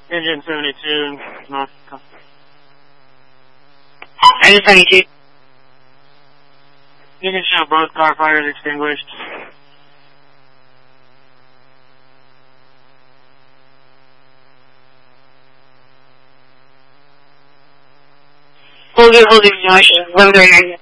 Engine 72, North. Engine 72. You can show both car fires extinguished. We'll do noise. 139.